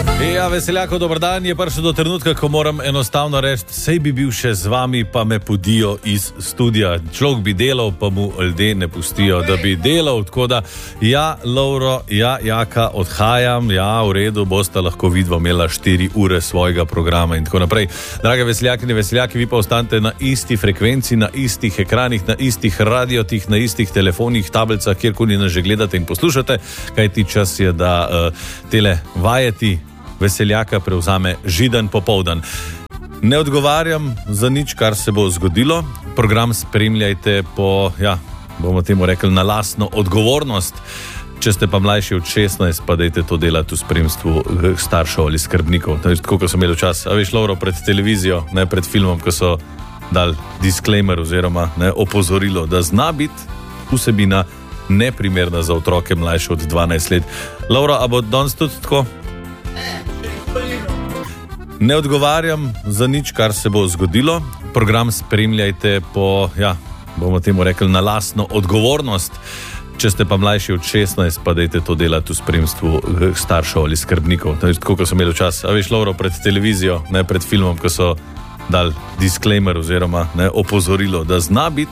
Ja, veseljako, dober dan, je prišel do trenutka, ko moram enostavno reči, sej bi bil še z vami, pa me podijo iz studia. Človek bi delal, pa mu ljudje ne pustijo, da bi delal, tako da, ja, Lovro, ja, Jaka, odhajam, ja, v redu, boste lahko vidva imela 4 ure svojega programa in tako naprej. Drage veseljaki, veseljaki, vi pa ostanete na isti frekvenci, na istih ekranih, na istih radiotih, na istih telefonih, tablicah, kjerkoli nas že gledate in poslušate, kajti čas je, da tele vajeti Veseljaka prevzame Židan popoldan. Ne odgovarjam za nič, kar se bo zgodilo. Program spremljajte po, ja, bomo temu rekli, na lastno odgovornost. Če ste pa mlajši od 16, pa dajte to delati v spremstvu staršev ali skrbnikov. Tako, ko so imeli čas, a veš, Lovro, pred televizijo, ne pred filmom, ko so dali disclaimer oziroma opozorilo, da zna biti vsebina neprimerna za otroke mlajše od 12 let. Lovro, a bo danes tudi tako? Ne odgovarjam za nič, kar se bo zgodilo. Program spremljajte po, ja, bomo temu rekli, na lastno odgovornost. Če ste pa mlajši od 16, pa dajte to delati v spremstvu staršev ali skrbnikov. Tako, ko so imeli čas, a veš, Lovro, pred televizijo, ne pred filmom, ko so dali disclaimer oziroma opozorilo, da zna biti